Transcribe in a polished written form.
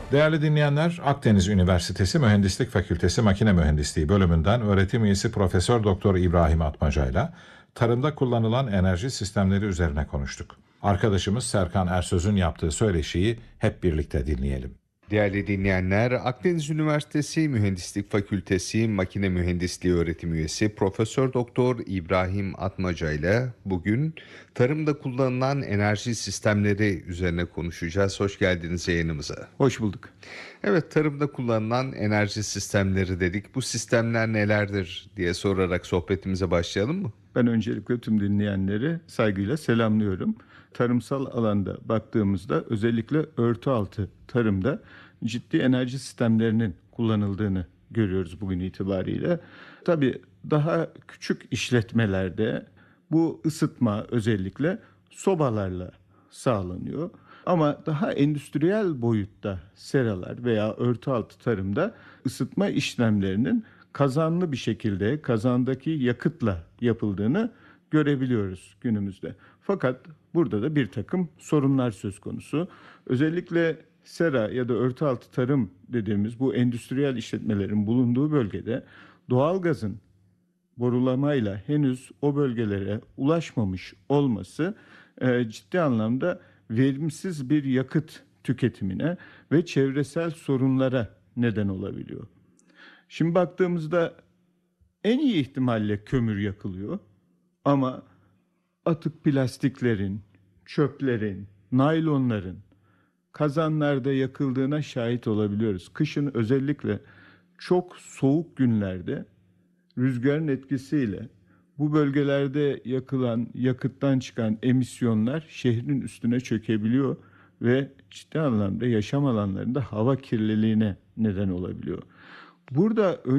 Değerli dinleyenler, Akdeniz Üniversitesi Mühendislik Fakültesi Makine Mühendisliği bölümünden öğretim üyesi Profesör Doktor İbrahim Atmaca'yla tarımda kullanılan enerji sistemleri üzerine konuştuk. Arkadaşımız Serkan Ersöz'ün yaptığı söyleşiyi hep birlikte dinleyelim. Değerli dinleyenler, Akdeniz Üniversitesi Mühendislik Fakültesi Makine Mühendisliği öğretim üyesi Profesör Doktor İbrahim Atmaca ile bugün tarımda kullanılan enerji sistemleri üzerine konuşacağız. Hoş geldiniz yayınımıza. Hoş bulduk. Evet, tarımda kullanılan enerji sistemleri dedik. Bu sistemler nelerdir diye sorarak sohbetimize başlayalım mı? Ben öncelikle tüm dinleyenleri saygıyla selamlıyorum. Tarımsal alanda baktığımızda özellikle örtü altı tarımda ciddi enerji sistemlerinin kullanıldığını görüyoruz bugün itibariyle. Tabii daha küçük işletmelerde bu ısıtma özellikle sobalarla sağlanıyor. Ama daha endüstriyel boyutta seralar veya örtü altı tarımda ısıtma işlemlerinin kazanlı bir şekilde kazandaki yakıtla yapıldığını görebiliyoruz günümüzde. Fakat burada da bir takım sorunlar söz konusu. Özellikle sera ya da örtü altı tarım dediğimiz bu endüstriyel işletmelerin bulunduğu bölgede doğalgazın borulamayla henüz o bölgelere ulaşmamış olması ciddi anlamda verimsiz bir yakıt tüketimine ve çevresel sorunlara neden olabiliyor. Şimdi baktığımızda en iyi ihtimalle kömür yakılıyor ama atık plastiklerin, çöplerin, naylonların kazanlarda yakıldığına şahit olabiliyoruz. Kışın özellikle çok soğuk günlerde rüzgarın etkisiyle bu bölgelerde yakılan yakıttan çıkan emisyonlar şehrin üstüne çökebiliyor ve ciddi anlamda yaşam alanlarında hava kirliliğine neden olabiliyor. Burada